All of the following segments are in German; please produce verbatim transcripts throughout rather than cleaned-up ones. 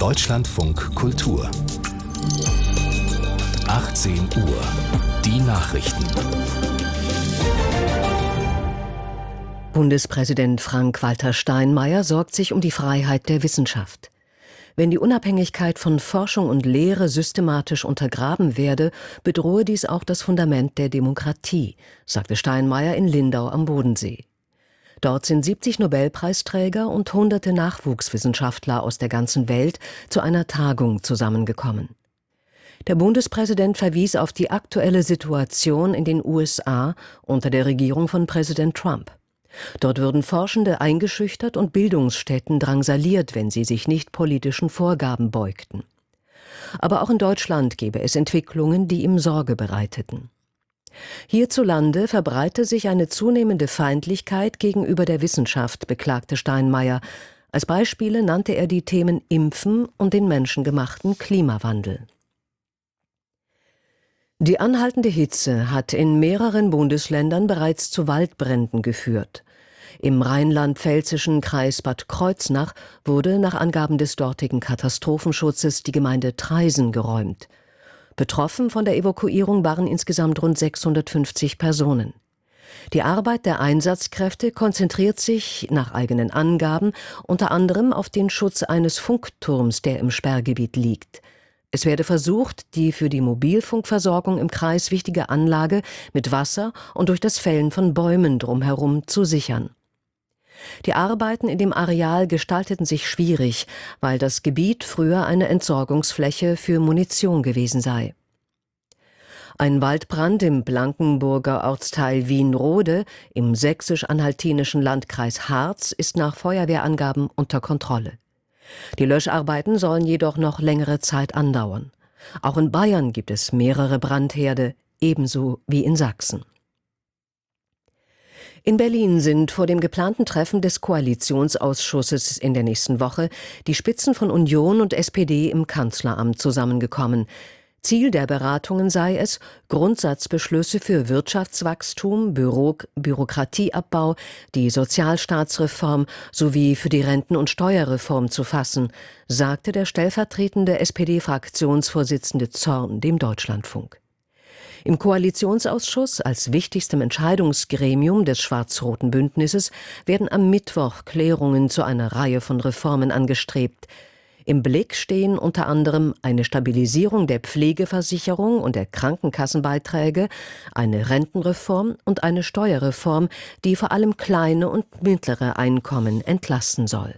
Deutschlandfunk Kultur. achtzehn Uhr. Die Nachrichten. Bundespräsident Frank-Walter Steinmeier sorgt sich um die Freiheit der Wissenschaft. Wenn die Unabhängigkeit von Forschung und Lehre systematisch untergraben werde, bedrohe dies auch das Fundament der Demokratie, sagte Steinmeier in Lindau am Bodensee. Dort sind siebzig Nobelpreisträger und hunderte Nachwuchswissenschaftler aus der ganzen Welt zu einer Tagung zusammengekommen. Der Bundespräsident verwies auf die aktuelle Situation in den U S A unter der Regierung von Präsident Trump. Dort würden Forschende eingeschüchtert und Bildungsstätten drangsaliert, wenn sie sich nicht politischen Vorgaben beugten. Aber auch in Deutschland gebe es Entwicklungen, die ihm Sorge bereiteten. Hierzulande verbreite sich eine zunehmende Feindlichkeit gegenüber der Wissenschaft, beklagte Steinmeier. Als Beispiele nannte er die Themen Impfen und den menschengemachten Klimawandel. Die anhaltende Hitze hat in mehreren Bundesländern bereits zu Waldbränden geführt. Im rheinland-pfälzischen Kreis Bad Kreuznach wurde nach Angaben des dortigen Katastrophenschutzes die Gemeinde Traisen geräumt. Betroffen von der Evakuierung waren insgesamt rund sechshundertfünfzig Personen. Die Arbeit der Einsatzkräfte konzentriert sich nach eigenen Angaben unter anderem auf den Schutz eines Funkturms, der im Sperrgebiet liegt. Es werde versucht, die für die Mobilfunkversorgung im Kreis wichtige Anlage mit Wasser und durch das Fällen von Bäumen drumherum zu sichern. Die Arbeiten in dem Areal gestalteten sich schwierig, weil das Gebiet früher eine Entsorgungsfläche für Munition gewesen sei. Ein Waldbrand im Blankenburger Ortsteil Wienrode im sächsisch-anhaltinischen Landkreis Harz ist nach Feuerwehrangaben unter Kontrolle. Die Löscharbeiten sollen jedoch noch längere Zeit andauern. Auch in Bayern gibt es mehrere Brandherde, ebenso wie in Sachsen. In Berlin sind vor dem geplanten Treffen des Koalitionsausschusses in der nächsten Woche die Spitzen von Union und S P D im Kanzleramt zusammengekommen. Ziel der Beratungen sei es, Grundsatzbeschlüsse für Wirtschaftswachstum, Büro, Bürokratieabbau, die Sozialstaatsreform sowie für die Renten- und Steuerreform zu fassen, sagte der stellvertretende S P D-Fraktionsvorsitzende Zorn dem Deutschlandfunk. Im Koalitionsausschuss als wichtigstem Entscheidungsgremium des schwarz-roten Bündnisses werden am Mittwoch Klärungen zu einer Reihe von Reformen angestrebt. Im Blick stehen unter anderem eine Stabilisierung der Pflegeversicherung und der Krankenkassenbeiträge, eine Rentenreform und eine Steuerreform, die vor allem kleine und mittlere Einkommen entlasten soll.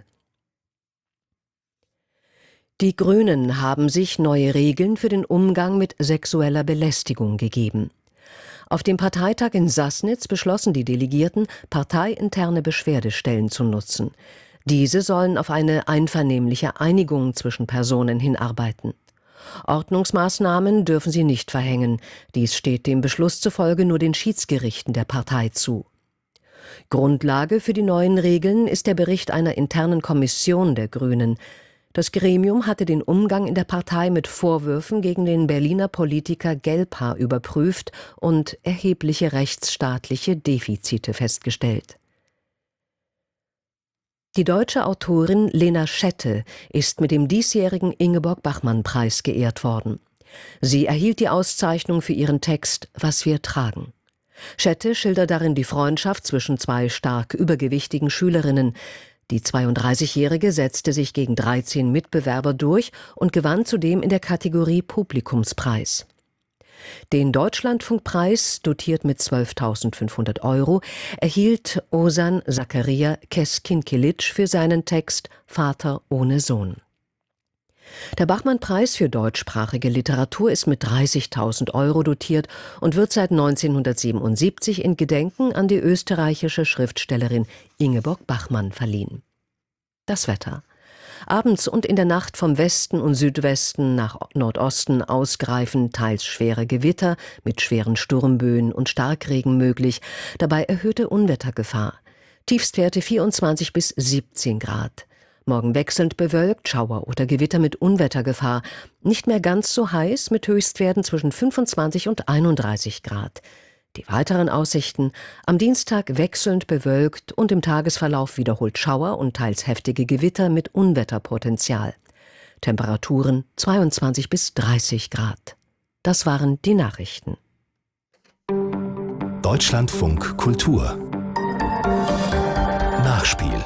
Die Grünen haben sich neue Regeln für den Umgang mit sexueller Belästigung gegeben. Auf dem Parteitag in Sassnitz beschlossen die Delegierten, parteiinterne Beschwerdestellen zu nutzen. Diese sollen auf eine einvernehmliche Einigung zwischen Personen hinarbeiten. Ordnungsmaßnahmen dürfen sie nicht verhängen. Dies steht dem Beschluss zufolge nur den Schiedsgerichten der Partei zu. Grundlage für die neuen Regeln ist der Bericht einer internen Kommission der Grünen. Das Gremium hatte den Umgang in der Partei mit Vorwürfen gegen den Berliner Politiker Gelper überprüft und erhebliche rechtsstaatliche Defizite festgestellt. Die deutsche Autorin Lena Schette ist mit dem diesjährigen Ingeborg-Bachmann-Preis geehrt worden. Sie erhielt die Auszeichnung für ihren Text »Was wir tragen«. Schette schildert darin die Freundschaft zwischen zwei stark übergewichtigen Schülerinnen. Die zweiunddreißigjährige setzte sich gegen dreizehn Mitbewerber durch und gewann zudem in der Kategorie Publikumspreis. Den Deutschlandfunkpreis, dotiert mit zwölftausendfünfhundert Euro, erhielt Ozan Zakaria Keskinkilic für seinen Text »Vater ohne Sohn«. Der Bachmann-Preis für deutschsprachige Literatur ist mit dreißigtausend Euro dotiert und wird seit neunzehnhundertsiebenundsiebzig in Gedenken an die österreichische Schriftstellerin Ingeborg Bachmann verliehen. Das Wetter. Abends und in der Nacht vom Westen und Südwesten nach Nordosten ausgreifend teils schwere Gewitter mit schweren Sturmböen und Starkregen möglich, dabei erhöhte Unwettergefahr. Tiefstwerte vierundzwanzig bis siebzehn Grad. Morgen wechselnd bewölkt, Schauer oder Gewitter mit Unwettergefahr. Nicht mehr ganz so heiß mit Höchstwerten zwischen fünfundzwanzig und einunddreißig Grad. Die weiteren Aussichten: am Dienstag wechselnd bewölkt und im Tagesverlauf wiederholt Schauer und teils heftige Gewitter mit Unwetterpotenzial. Temperaturen zweiundzwanzig bis dreißig Grad. Das waren die Nachrichten. Deutschlandfunk Kultur Nachspiel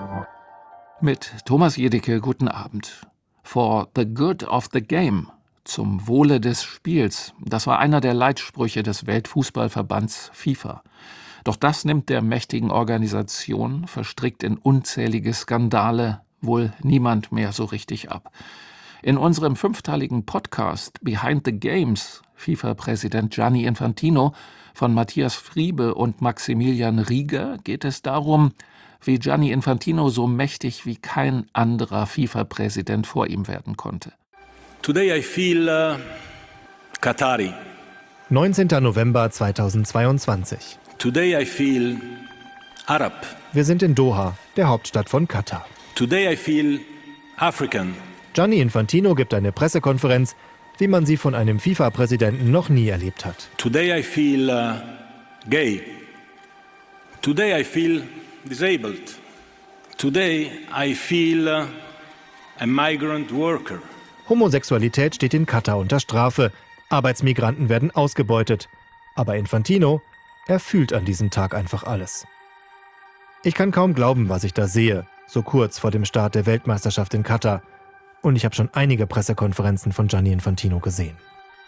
Mit Thomas Jedicke, guten Abend. For the good of the game, zum Wohle des Spiels, das war einer der Leitsprüche des Weltfußballverbands FIFA. Doch das nimmt der mächtigen Organisation, verstrickt in unzählige Skandale, wohl niemand mehr so richtig ab. In unserem fünfteiligen Podcast Behind the Games, FIFA-Präsident Gianni Infantino, von Matthias Friebe und Maximilian Rieger geht es darum, wie Gianni Infantino so mächtig wie kein anderer FIFA-Präsident vor ihm werden konnte. Today I feel uh, Qatari. neunzehnter November zweitausendzweiundzwanzig. Today I feel Arab. Wir sind in Doha, der Hauptstadt von Katar. Today I feel African. Gianni Infantino gibt eine Pressekonferenz, wie man sie von einem FIFA-Präsidenten noch nie erlebt hat. Today I feel uh, gay. Today I feel disabled. Today I feel uh, a migrant worker. Homosexualität steht in Katar unter Strafe. Arbeitsmigranten werden ausgebeutet. Aber Infantino, er fühlt an diesem Tag einfach alles. Ich kann kaum glauben, was ich da sehe, so kurz vor dem Start der Weltmeisterschaft in Katar. Und ich habe schon einige Pressekonferenzen von Gianni Infantino gesehen.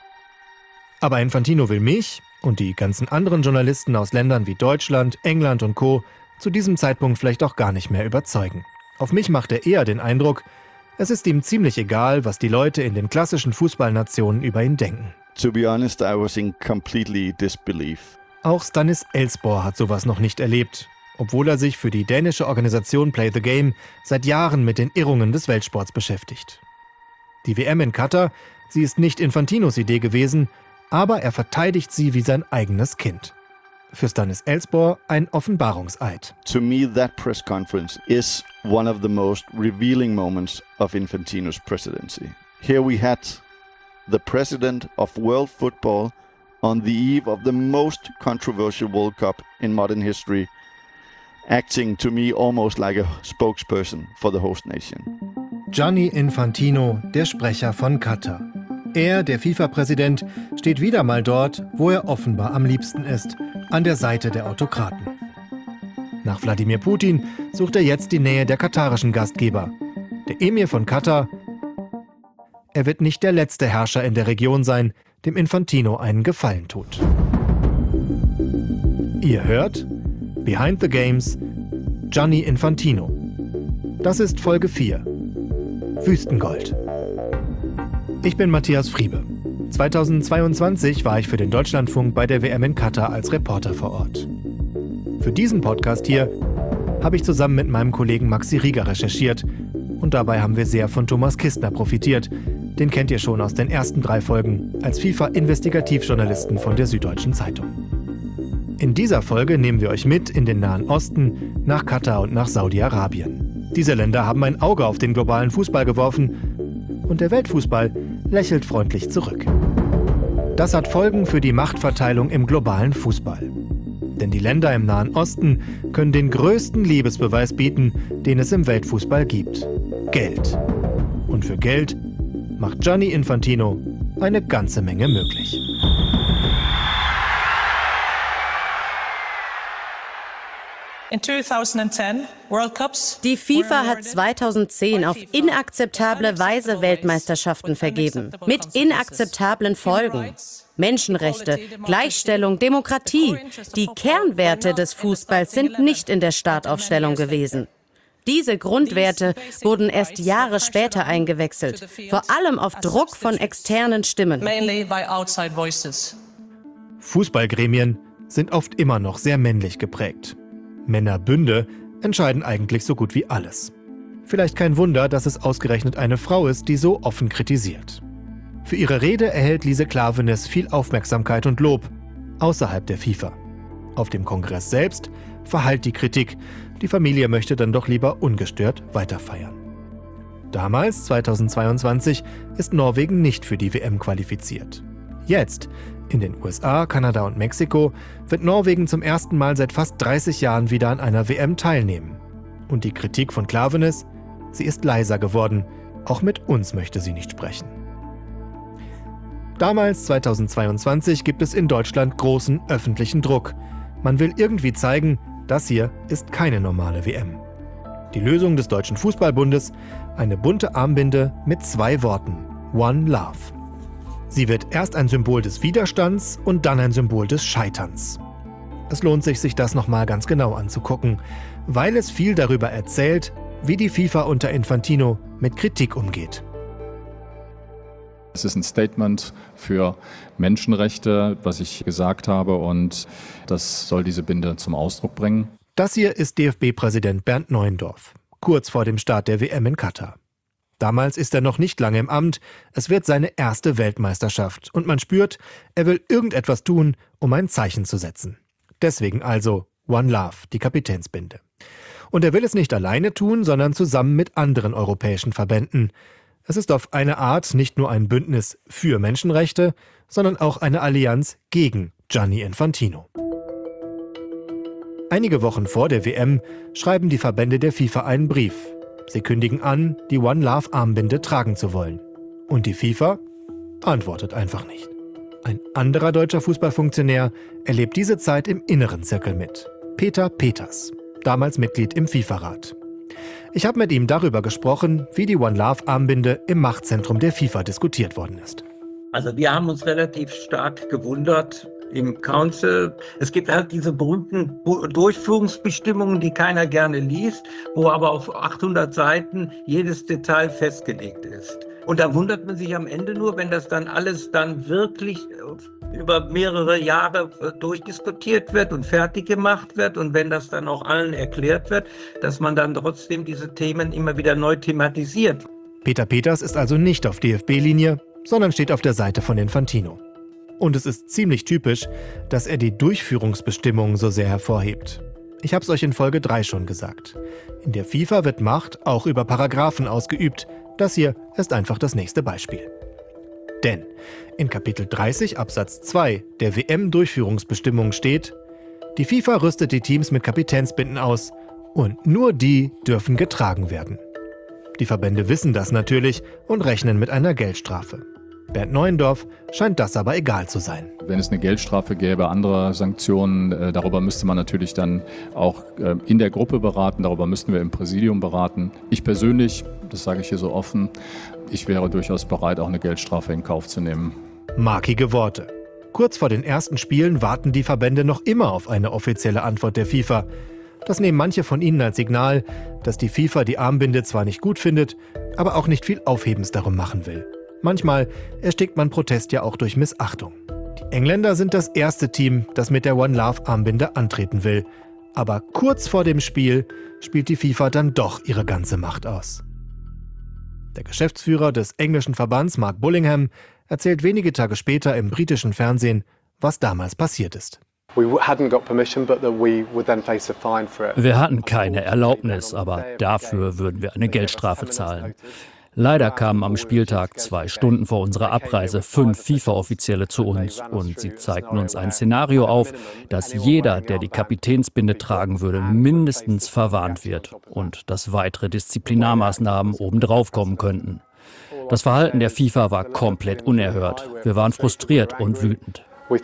Aber Infantino will mich und die ganzen anderen Journalisten aus Ländern wie Deutschland, England und Co. zu diesem Zeitpunkt vielleicht auch gar nicht mehr überzeugen. Auf mich macht er eher den Eindruck, es ist ihm ziemlich egal, was die Leute in den klassischen Fußballnationen über ihn denken. To be honest, I was in completely disbelief. Auch Stanis Elsborg hat sowas noch nicht erlebt, obwohl er sich für die dänische Organisation Play the Game seit Jahren mit den Irrungen des Weltsports beschäftigt. Die W M in Katar, sie ist nicht Infantinos Idee gewesen, aber er verteidigt sie wie sein eigenes Kind. Für Stanis Elsborg ein Offenbarungseid. To me, that press conference is one of the most revealing moments of Infantino's presidency. Here we had the president of world football on the eve of the most controversial World Cup in modern history, acting to me almost like a spokesperson for the host nation. Gianni Infantino, der Sprecher von Katar. Er, der FIFA-Präsident, steht wieder mal dort, wo er offenbar am liebsten ist, an der Seite der Autokraten. Nach Wladimir Putin sucht er jetzt die Nähe der katarischen Gastgeber. Der Emir von Katar, er wird nicht der letzte Herrscher in der Region sein, dem Infantino einen Gefallen tut. Ihr hört Behind the Games, Gianni Infantino. Das ist Folge vier. Wüstengold. Ich bin Matthias Friebe. zweitausendzweiundzwanzig war ich für den Deutschlandfunk bei der W M in Katar als Reporter vor Ort. Für diesen Podcast hier habe ich zusammen mit meinem Kollegen Maxi Rieger recherchiert und dabei haben wir sehr von Thomas Kistner profitiert. Den kennt ihr schon aus den ersten drei Folgen als FIFA-Investigativjournalisten von der Süddeutschen Zeitung. In dieser Folge nehmen wir euch mit in den Nahen Osten, nach Katar und nach Saudi-Arabien. Diese Länder haben ein Auge auf den globalen Fußball geworfen und der Weltfußball lächelt freundlich zurück. Das hat Folgen für die Machtverteilung im globalen Fußball. Denn die Länder im Nahen Osten können den größten Liebesbeweis bieten, den es im Weltfußball gibt: Geld. Und für Geld macht Gianni Infantino eine ganze Menge möglich. Die FIFA hat zweitausendzehn auf inakzeptable Weise Weltmeisterschaften vergeben. Mit inakzeptablen Folgen. Menschenrechte, Gleichstellung, Demokratie. Die Kernwerte des Fußballs sind nicht in der Startaufstellung gewesen. Diese Grundwerte wurden erst Jahre später eingewechselt, vor allem auf Druck von externen Stimmen. Fußballgremien sind oft immer noch sehr männlich geprägt. Männerbünde entscheiden eigentlich so gut wie alles. Vielleicht kein Wunder, dass es ausgerechnet eine Frau ist, die so offen kritisiert. Für ihre Rede erhält Lise Klaveness viel Aufmerksamkeit und Lob außerhalb der FIFA. Auf dem Kongress selbst verhallt die Kritik. Die Familie möchte dann doch lieber ungestört weiterfeiern. Damals, zweitausendzweiundzwanzig, ist Norwegen nicht für die W M qualifiziert. Jetzt, in den U S A, Kanada und Mexiko, wird Norwegen zum ersten Mal seit fast dreißig Jahren wieder an einer W M teilnehmen. Und die Kritik von Klaveness, sie ist leiser geworden, Auch mit uns möchte sie nicht sprechen. Damals, zweitausendzweiundzwanzig, gibt es in Deutschland großen öffentlichen Druck. Man will irgendwie zeigen, das hier ist keine normale W M. Die Lösung des Deutschen Fußballbundes: eine bunte Armbinde mit zwei Worten: One Love. Sie wird erst ein Symbol des Widerstands und dann ein Symbol des Scheiterns. Es lohnt sich, sich das nochmal ganz genau anzugucken, weil es viel darüber erzählt, wie die FIFA unter Infantino mit Kritik umgeht. Es ist ein Statement für Menschenrechte, was ich gesagt habe, und das soll diese Binde zum Ausdruck bringen. Das hier ist D F B-Präsident Bernd Neuendorf, kurz vor dem Start der W M in Katar. Damals ist er noch nicht lange im Amt, es wird seine erste Weltmeisterschaft und man spürt, er will irgendetwas tun, um ein Zeichen zu setzen. Deswegen also One Love, die Kapitänsbinde. Und er will es nicht alleine tun, sondern zusammen mit anderen europäischen Verbänden. Es ist auf eine Art nicht nur ein Bündnis für Menschenrechte, sondern auch eine Allianz gegen Gianni Infantino. Einige Wochen vor der W M schreiben die Verbände der FIFA einen Brief. Sie kündigen an, die One Love Armbinde tragen zu wollen. Und die FIFA antwortet einfach nicht. Ein anderer deutscher Fußballfunktionär erlebt diese Zeit im inneren Zirkel mit. Peter Peters, damals Mitglied im FIFA-Rat. Ich habe mit ihm darüber gesprochen, wie die One Love Armbinde im Machtzentrum der FIFA diskutiert worden ist. Also wir haben uns relativ stark gewundert im Council. Es gibt halt diese berühmten Durchführungsbestimmungen, die keiner gerne liest, wo aber auf achthundert Seiten jedes Detail festgelegt ist. Und da wundert man sich am Ende nur, wenn das dann alles dann wirklich über mehrere Jahre durchdiskutiert wird und fertig gemacht wird und wenn das dann auch allen erklärt wird, dass man dann trotzdem diese Themen immer wieder neu thematisiert. Peter Peters ist also nicht auf D F B-Linie, sondern steht auf der Seite von Infantino. Und es ist ziemlich typisch, dass er die Durchführungsbestimmungen so sehr hervorhebt. Ich habe es euch in Folge drei schon gesagt. In der FIFA wird Macht auch über Paragraphen ausgeübt. Das hier ist einfach das nächste Beispiel. Denn in Kapitel dreißig Absatz zwei der W M-Durchführungsbestimmungen steht: Die FIFA rüstet die Teams mit Kapitänsbinden aus und nur die dürfen getragen werden. Die Verbände wissen das natürlich und rechnen mit einer Geldstrafe. Bernd Neuendorf scheint das aber egal zu sein. Wenn es eine Geldstrafe gäbe, andere Sanktionen, äh, darüber müsste man natürlich dann auch äh, in der Gruppe beraten, darüber müssten wir im Präsidium beraten. Ich persönlich, das sage ich hier so offen, ich wäre durchaus bereit, auch eine Geldstrafe in Kauf zu nehmen. Markige Worte. Kurz vor den ersten Spielen warten die Verbände noch immer auf eine offizielle Antwort der FIFA. Das nehmen manche von ihnen als Signal, dass die FIFA die Armbinde zwar nicht gut findet, aber auch nicht viel Aufhebens darum machen will. Manchmal erstickt man Protest ja auch durch Missachtung. Die Engländer sind das erste Team, das mit der One Love Armbinde antreten will. Aber kurz vor dem Spiel spielt die FIFA dann doch ihre ganze Macht aus. Der Geschäftsführer des englischen Verbands, Mark Bullingham, erzählt wenige Tage später im britischen Fernsehen, was damals passiert ist. Wir hatten keine Erlaubnis, aber dafür würden wir eine Geldstrafe zahlen. Leider kamen am Spieltag zwei Stunden vor unserer Abreise fünf FIFA-Offizielle zu uns und sie zeigten uns ein Szenario auf, dass jeder, der die Kapitänsbinde tragen würde, mindestens verwarnt wird und dass weitere Disziplinarmaßnahmen obendrauf kommen könnten. Das Verhalten der FIFA war komplett unerhört. Wir waren frustriert und wütend.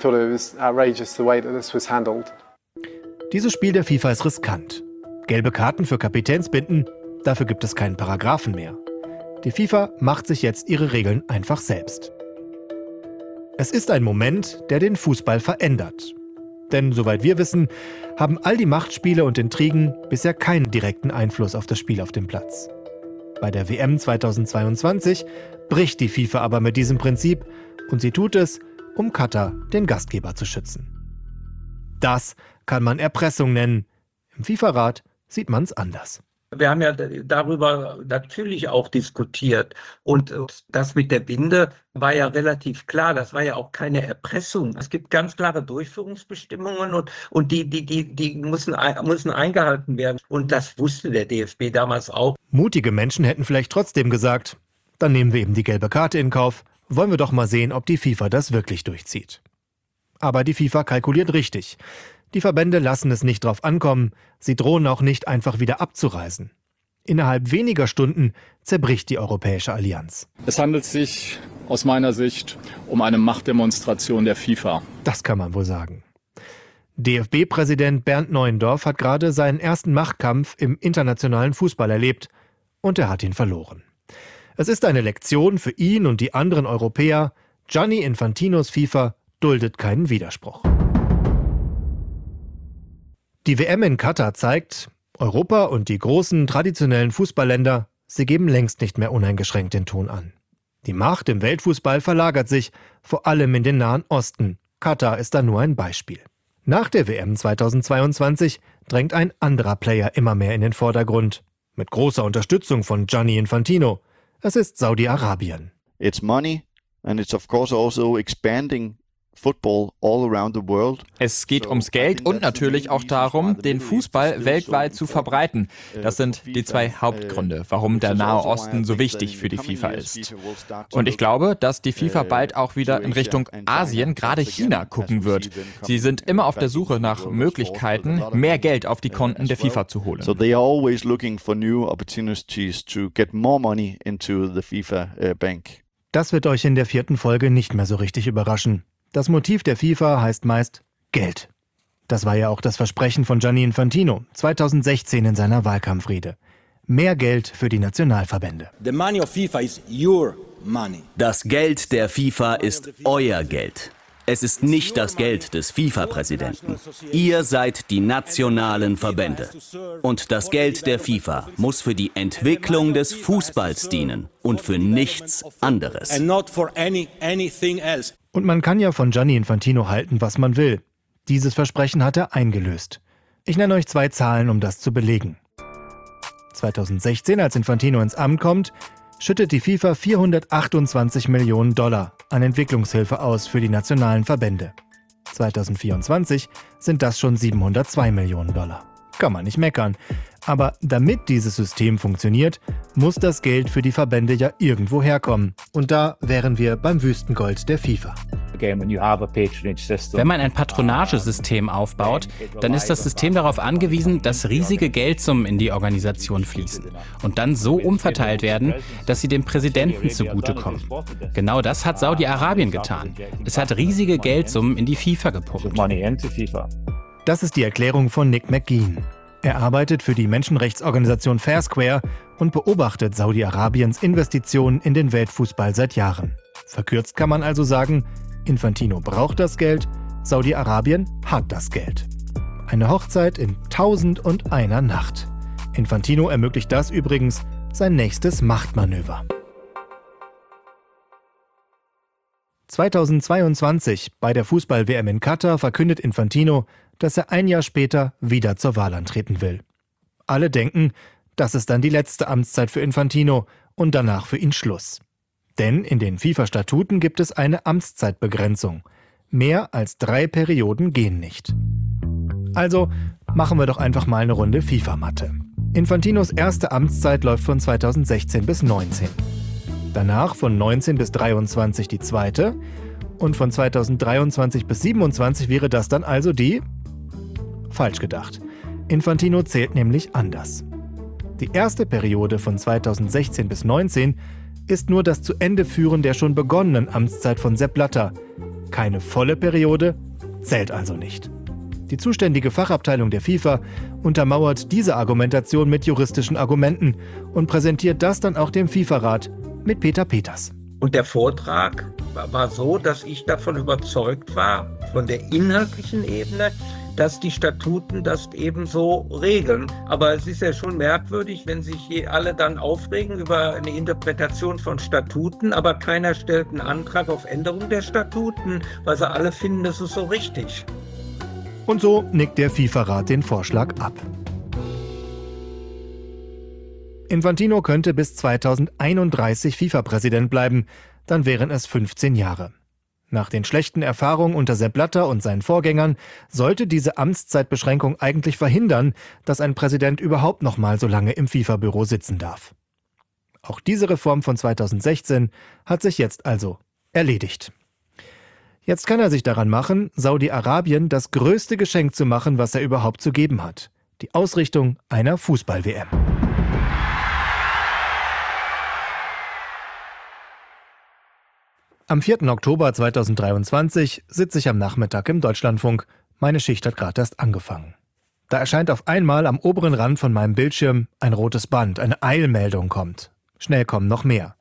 Dieses Spiel der FIFA ist riskant. Gelbe Karten für Kapitänsbinden, dafür gibt es keinen Paragraphen mehr. Die FIFA macht sich jetzt ihre Regeln einfach selbst. Es ist ein Moment, der den Fußball verändert. Denn soweit wir wissen, haben all die Machtspiele und Intrigen bisher keinen direkten Einfluss auf das Spiel auf dem Platz. Bei der W M zweitausendzweiundzwanzig bricht die FIFA aber mit diesem Prinzip und sie tut es, um Katar, den Gastgeber, zu schützen. Das kann man Erpressung nennen. Im FIFA-Rat sieht man es anders. Wir haben ja darüber natürlich auch diskutiert und das mit der Binde war ja relativ klar, das war ja auch keine Erpressung. Es gibt ganz klare Durchführungsbestimmungen und, und die, die, die, die müssen, müssen eingehalten werden und das wusste der D F B damals auch. Mutige Menschen hätten vielleicht trotzdem gesagt, dann nehmen wir eben die gelbe Karte in Kauf, wollen wir doch mal sehen, ob die FIFA das wirklich durchzieht. Aber die FIFA kalkuliert richtig. Die Verbände lassen es nicht drauf ankommen, sie drohen auch nicht einfach wieder abzureisen. Innerhalb weniger Stunden zerbricht die Europäische Allianz. Es handelt sich aus meiner Sicht um eine Machtdemonstration der FIFA. Das kann man wohl sagen. D F B-Präsident Bernd Neuendorf hat gerade seinen ersten Machtkampf im internationalen Fußball erlebt und er hat ihn verloren. Es ist eine Lektion für ihn und die anderen Europäer. Gianni Infantinos FIFA duldet keinen Widerspruch. Die W M in Katar zeigt, Europa und die großen traditionellen Fußballländer, sie geben längst nicht mehr uneingeschränkt den Ton an. Die Macht im Weltfußball verlagert sich, vor allem in den Nahen Osten. Katar ist da nur ein Beispiel. Nach der W M zweitausendzweiundzwanzig drängt ein anderer Player immer mehr in den Vordergrund. Mit großer Unterstützung von Gianni Infantino. Es ist Saudi-Arabien. It's money and it's of course also expanding football all around the world. Es geht ums Geld und natürlich auch darum, den Fußball weltweit zu verbreiten. Das sind die zwei Hauptgründe, warum der Nahe Osten so wichtig für die FIFA ist. Und ich glaube, dass die FIFA bald auch wieder in Richtung Asien, gerade China, gucken wird. Sie sind immer auf der Suche nach Möglichkeiten, mehr Geld auf die Konten der FIFA zu holen. So they are always looking for new opportunities to get more money into the FIFA bank. Das wird euch in der vierten Folge nicht mehr so richtig überraschen. Das Motiv der FIFA heißt meist Geld. Das war ja auch das Versprechen von Gianni Infantino zweitausendsechzehn in seiner Wahlkampfrede. Mehr Geld für die Nationalverbände. The money of FIFA is your money. Das Geld der FIFA ist euer Geld. Es ist nicht das Geld des FIFA-Präsidenten. Ihr seid die nationalen Verbände. Und das Geld der FIFA muss für die Entwicklung des Fußballs dienen und für nichts anderes. Und man kann ja von Gianni Infantino halten, was man will. Dieses Versprechen hat er eingelöst. Ich nenne euch zwei Zahlen, um das zu belegen. zweitausendsechzehn, als Infantino ins Amt kommt, schüttet die FIFA vierhundertachtundzwanzig Millionen Dollar an Entwicklungshilfe aus für die nationalen Verbände. zweitausendvierundzwanzig sind das schon siebenhundertzwei Millionen Dollar. Kann man nicht meckern. Aber damit dieses System funktioniert, muss das Geld für die Verbände ja irgendwo herkommen. Und da wären wir beim Wüstengold der FIFA. Wenn man ein Patronagesystem aufbaut, dann ist das System darauf angewiesen, dass riesige Geldsummen in die Organisation fließen und dann so umverteilt werden, dass sie dem Präsidenten zugutekommen. Genau das hat Saudi-Arabien getan. Es hat riesige Geldsummen in die FIFA gepumpt. Das ist die Erklärung von Nick McGean. Er arbeitet für die Menschenrechtsorganisation Fair Square und beobachtet Saudi-Arabiens Investitionen in den Weltfußball seit Jahren. Verkürzt kann man also sagen, Infantino braucht das Geld, Saudi-Arabien hat das Geld. Eine Hochzeit in tausend und einer Nacht. Infantino ermöglicht das übrigens sein nächstes Machtmanöver. zweitausendzweiundzwanzig, bei der Fußball-W M in Katar, verkündet Infantino, dass er ein Jahr später wieder zur Wahl antreten will. Alle denken, das ist dann die letzte Amtszeit für Infantino und danach für ihn Schluss. Denn in den FIFA-Statuten gibt es eine Amtszeitbegrenzung. Mehr als drei Perioden gehen nicht. Also machen wir doch einfach mal eine Runde FIFA-Mathe. Infantinos erste Amtszeit läuft von zweitausendsechzehn bis neunzehn. Danach von neunzehn bis dreiundzwanzig die zweite. Und von zweitausenddreiundzwanzig bis siebenundzwanzig wäre das dann also die... Falsch gedacht. Infantino zählt nämlich anders. Die erste Periode von zweitausendsechzehn bis neunzehn ist nur das zu Ende führen der schon begonnenen Amtszeit von Sepp Blatter. Keine volle Periode, zählt also nicht. Die zuständige Fachabteilung der FIFA untermauert diese Argumentation mit juristischen Argumenten und präsentiert das dann auch dem FIFA-Rat mit Peter Peters. Und der Vortrag war so, dass ich davon überzeugt war, von der inhaltlichen Ebene, dass die Statuten das ebenso regeln. Aber es ist ja schon merkwürdig, wenn sich hier alle dann aufregen über eine Interpretation von Statuten, aber keiner stellt einen Antrag auf Änderung der Statuten, weil sie alle finden, das ist so richtig. Und so nickt der FIFA-Rat den Vorschlag ab. Infantino könnte bis zweitausendeinunddreißig FIFA-Präsident bleiben, dann wären es fünfzehn Jahre. Nach den schlechten Erfahrungen unter Sepp Blatter und seinen Vorgängern sollte diese Amtszeitbeschränkung eigentlich verhindern, dass ein Präsident überhaupt noch mal so lange im FIFA-Büro sitzen darf. Auch diese Reform von zweitausendsechzehn hat sich jetzt also erledigt. Jetzt kann er sich daran machen, Saudi-Arabien das größte Geschenk zu machen, was er überhaupt zu geben hat: die Ausrichtung einer Fußball-W M. Am vierten Oktober zweitausenddreiundzwanzig sitze ich am Nachmittag im Deutschlandfunk. Meine Schicht hat gerade erst angefangen. Da erscheint auf einmal am oberen Rand von meinem Bildschirm ein rotes Band, eine Eilmeldung kommt. Schnell kommen noch mehr.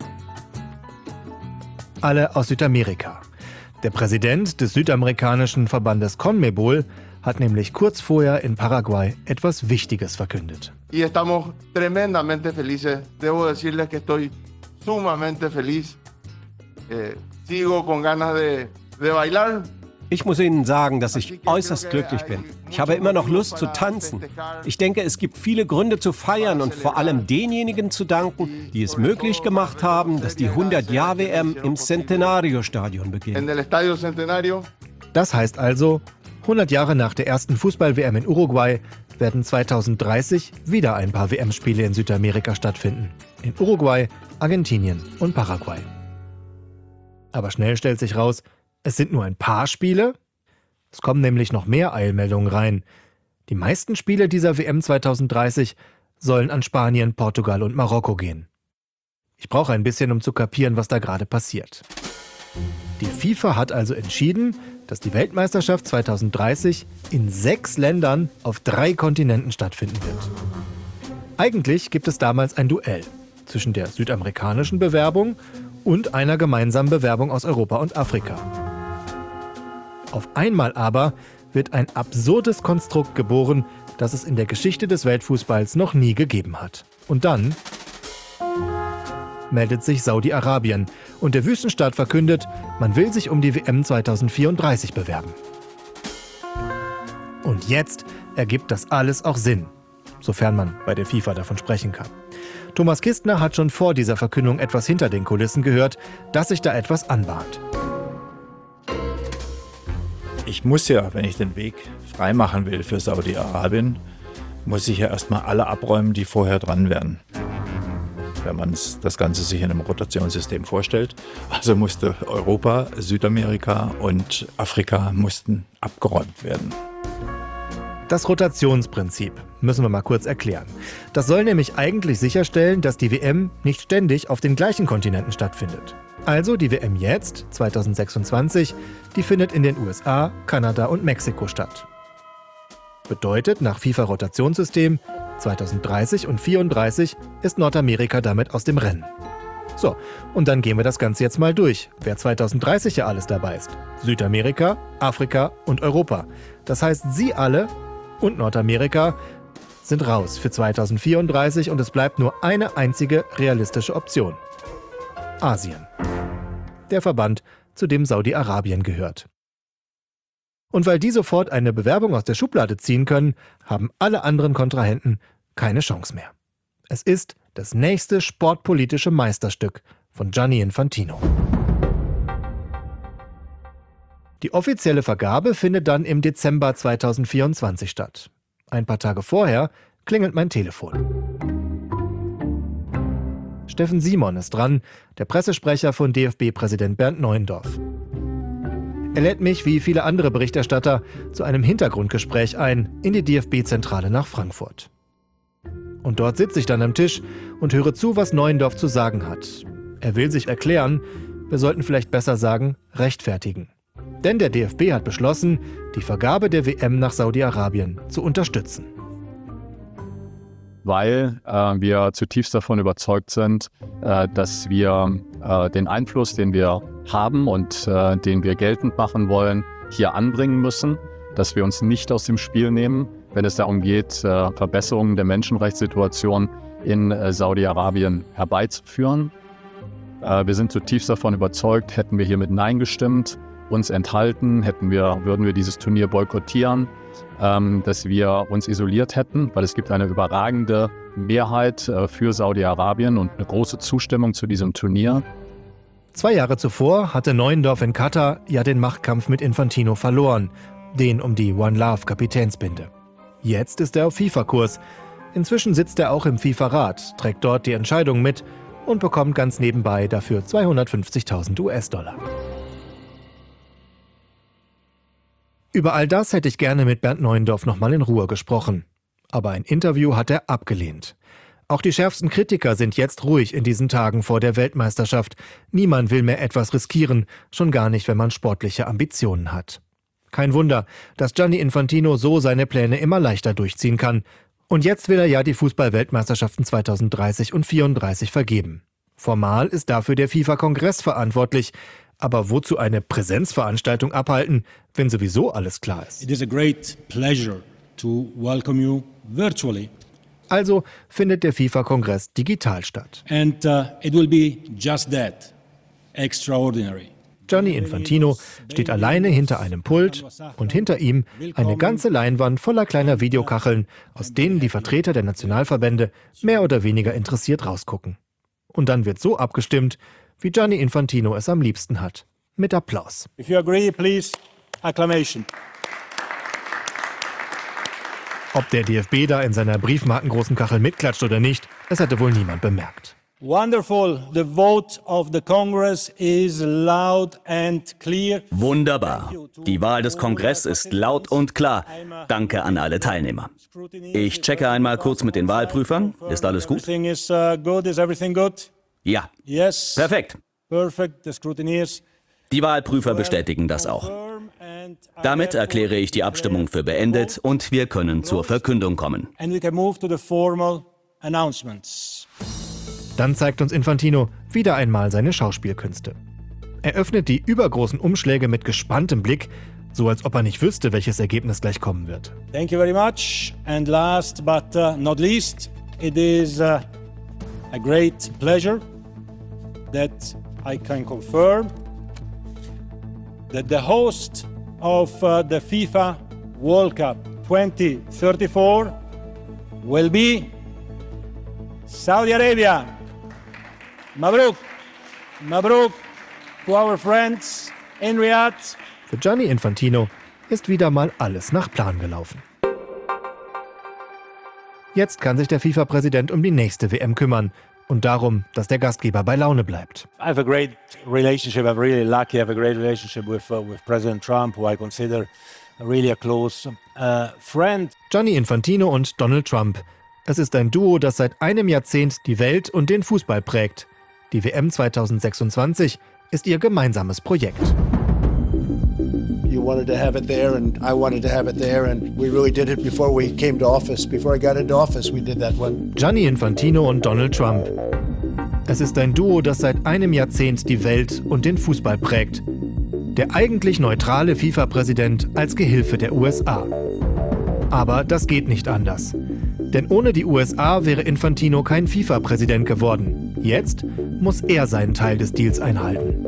Alle aus Südamerika. Der Präsident des südamerikanischen Verbandes CONMEBOL hat nämlich kurz vorher in Paraguay etwas Wichtiges verkündet. Y estamos tremendamente felices. Debo decirles que estoy sumamente feliz. Eh, sigo con ganas de, de bailar. Ich muss Ihnen sagen, dass ich äußerst glücklich bin. Ich habe immer noch Lust zu tanzen. Ich denke, es gibt viele Gründe zu feiern und vor allem denjenigen zu danken, die es möglich gemacht haben, dass die hundert-Jahr-W M im Centenario-Stadion beginnt. Das heißt also, hundert Jahre nach der ersten Fußball-W M in Uruguay werden zweitausenddreißig wieder ein paar W M-Spiele in Südamerika stattfinden. In Uruguay, Argentinien und Paraguay. Aber schnell stellt sich raus, es sind nur ein paar Spiele. Es kommen nämlich noch mehr Eilmeldungen rein. Die meisten Spiele dieser W M zweitausenddreißig sollen an Spanien, Portugal und Marokko gehen. Ich brauche ein bisschen, um zu kapieren, was da gerade passiert. Die FIFA hat also entschieden, dass die Weltmeisterschaft zweitausenddreißig in sechs Ländern auf drei Kontinenten stattfinden wird. Eigentlich gibt es damals ein Duell zwischen der südamerikanischen Bewerbung und einer gemeinsamen Bewerbung aus Europa und Afrika. Auf einmal aber wird ein absurdes Konstrukt geboren, das es in der Geschichte des Weltfußballs noch nie gegeben hat. Und dann meldet sich Saudi-Arabien und der Wüstenstaat verkündet, man will sich um die W M zweitausendvierunddreißig bewerben. Und jetzt ergibt das alles auch Sinn, sofern man bei der FIFA davon sprechen kann. Thomas Kistner hat schon vor dieser Verkündung etwas hinter den Kulissen gehört, dass sich da etwas anbahnt. Ich muss ja, wenn ich den Weg freimachen will für Saudi-Arabien, muss ich ja erstmal alle abräumen, die vorher dran wären. Wenn man das Ganze sich in einem Rotationssystem vorstellt. Also musste Europa, Südamerika und Afrika mussten abgeräumt werden. Das Rotationsprinzip müssen wir mal kurz erklären. Das soll nämlich eigentlich sicherstellen, dass die W M nicht ständig auf den gleichen Kontinenten stattfindet. Also die W M jetzt, zweitausendsechsundzwanzig, die findet in den U S A, Kanada und Mexiko statt. Bedeutet nach FIFA-Rotationssystem, zweitausenddreißig und vierunddreißig ist Nordamerika damit aus dem Rennen. So, und dann gehen wir das Ganze jetzt mal durch, wer zweitausenddreißig ja alles dabei ist. Südamerika, Afrika und Europa. Das heißt, Sie alle und Nordamerika sind raus für zweitausendvierunddreißig und es bleibt nur eine einzige realistische Option. Asien. Der Verband, zu dem Saudi-Arabien gehört. Und weil die sofort eine Bewerbung aus der Schublade ziehen können, haben alle anderen Kontrahenten keine Chance mehr. Es ist das nächste sportpolitische Meisterstück von Gianni Infantino. Die offizielle Vergabe findet dann im Dezember zweitausendvierundzwanzig statt. Ein paar Tage vorher klingelt mein Telefon. Steffen Simon ist dran, der Pressesprecher von D F B-Präsident Bernd Neuendorf. Er lädt mich, wie viele andere Berichterstatter, zu einem Hintergrundgespräch ein in die D F B-Zentrale nach Frankfurt. Und dort sitze ich dann am Tisch und höre zu, was Neuendorf zu sagen hat. Er will sich erklären, wir sollten vielleicht besser sagen, rechtfertigen. Denn der D F B hat beschlossen, die Vergabe der W M nach Saudi-Arabien zu unterstützen. Weil äh, wir zutiefst davon überzeugt sind, äh, dass wir äh, den Einfluss, den wir haben und äh, den wir geltend machen wollen, hier anbringen müssen, dass wir uns nicht aus dem Spiel nehmen, wenn es darum geht, äh, Verbesserungen der Menschenrechtssituation in äh, Saudi-Arabien herbeizuführen. Äh, wir sind zutiefst davon überzeugt, hätten wir hier mit Nein gestimmt, uns enthalten, hätten wir, würden wir dieses Turnier boykottieren, ähm, dass wir uns isoliert hätten, weil es gibt eine überragende Mehrheit äh, für Saudi-Arabien und eine große Zustimmung zu diesem Turnier. Zwei Jahre zuvor hatte Neuendorf in Katar ja den Machtkampf mit Infantino verloren, den um die One Love Kapitänsbinde. Jetzt ist er auf FIFA-Kurs. Inzwischen sitzt er auch im FIFA-Rat, trägt dort die Entscheidung mit und bekommt ganz nebenbei dafür zweihundertfünfzigtausend U S-Dollar. Über all das hätte ich gerne mit Bernd Neuendorf nochmal in Ruhe gesprochen. Aber ein Interview hat er abgelehnt. Auch die schärfsten Kritiker sind jetzt ruhig in diesen Tagen vor der Weltmeisterschaft. Niemand will mehr etwas riskieren, schon gar nicht, wenn man sportliche Ambitionen hat. Kein Wunder, dass Gianni Infantino so seine Pläne immer leichter durchziehen kann. Und jetzt will er ja die Fußball-Weltmeisterschaften zweitausenddreißig und vierunddreißig vergeben. Formal ist dafür der FIFA-Kongress verantwortlich. Aber wozu eine Präsenzveranstaltung abhalten, wenn sowieso alles klar ist? It is a great pleasure to welcome you virtually. Also findet der FIFA-Kongress digital statt. And uh, it will be just that, extraordinary. Gianni Infantino steht alleine hinter einem Pult und hinter ihm eine ganze Leinwand voller kleiner Videokacheln, aus denen die Vertreter der Nationalverbände mehr oder weniger interessiert rausgucken. Und dann wird so abgestimmt, wie Gianni Infantino es am liebsten hat. Mit Applaus. If you agree, please, acclamation. Ob der D F B da in seiner briefmarkengroßen Kachel mitklatscht oder nicht, das hätte wohl niemand bemerkt. Wonderful. The vote of the Congress is loud and clear. Wunderbar. Die Wahl des Kongresses ist laut und klar. Danke an alle Teilnehmer. Ich checke einmal kurz mit den Wahlprüfern. Ist alles gut? Everything is uh, good. Is everything good? Ja. Yes. Perfekt. Perfect. The scrutineers. Die Wahlprüfer bestätigen das auch. Damit erkläre ich die Abstimmung für beendet und wir können zur Verkündung kommen. And we can move to the formal announcements. Dann zeigt uns Infantino wieder einmal seine Schauspielkünste. Er öffnet die übergroßen Umschläge mit gespanntem Blick, so als ob er nicht wüsste, welches Ergebnis gleich kommen wird. Thank you very much. And last but uh, not least, it is uh, a great pleasure that I can confirm that the host of uh, the FIFA World Cup twenty thirty-four will be Saudi Arabia. Mabruk, Mabruk to our friends in Riyadh. Für Gianni Infantino ist wieder mal alles nach Plan gelaufen. Jetzt kann sich der FIFA-Präsident um die nächste W M kümmern und darum, dass der Gastgeber bei Laune bleibt. I have a great relationship. I'm really lucky. I have a great relationship with uh, with President Trump, who I consider really a close uh, friend. Gianni Infantino und Donald Trump. Es ist ein Duo, das seit einem Jahrzehnt die Welt und den Fußball prägt. Die W M zweitausendsechsundzwanzig ist ihr gemeinsames Projekt. You wanted to have it there and I wanted to have it there and we really did it before we came to office. Before I got into office, we did that one. Gianni Infantino und Donald Trump. Es ist ein Duo, das seit einem Jahrzehnt die Welt und den Fußball prägt. Der eigentlich neutrale FIFA-Präsident als Gehilfe der U S A. Aber das geht nicht anders. Denn ohne die U S A wäre Infantino kein FIFA-Präsident geworden. Jetzt muss er seinen Teil des Deals einhalten.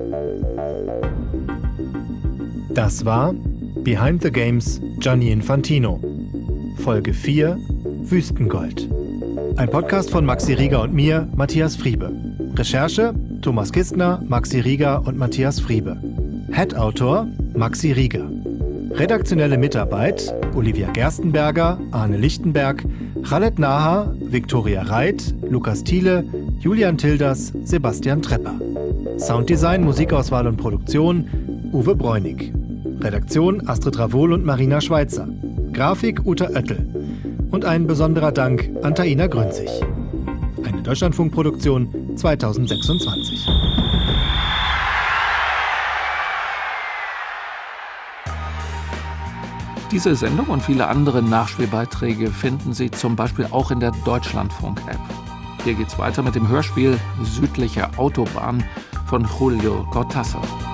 Das war Behind the Games Gianni Infantino. Folge vier Wüstengold. Ein Podcast von Maxi Rieger und mir, Matthias Friebe. Recherche Thomas Kistner, Maxi Rieger und Matthias Friebe. Head-Autor Maxi Rieger. Redaktionelle Mitarbeit Olivia Gerstenberger, Arne Lichtenberg, Khaled Naha, Viktoria Reit, Lukas Thiele, Julian Tilders, Sebastian Trepper. Sounddesign, Musikauswahl und Produktion Uwe Bräunig. Redaktion Astrid Ravol und Marina Schweitzer. Grafik Uta Oettel. Und ein besonderer Dank an Taina Grünzig. Eine Deutschlandfunkproduktion zweitausendsechsundzwanzig. Diese Sendung und viele andere Nachspielbeiträge finden Sie zum Beispiel auch in der Deutschlandfunk-App. Hier geht's weiter mit dem Hörspiel Südliche Autobahn von Julio Cortázar.